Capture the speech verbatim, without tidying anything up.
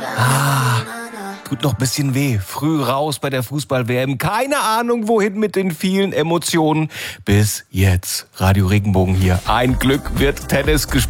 Ah, tut noch ein bisschen weh. Früh raus bei der Fußball-W M. Keine Ahnung, wohin mit den vielen Emotionen. Bis jetzt. Radio Regenbogen hier. Ein Glück wird Tennis gespielt.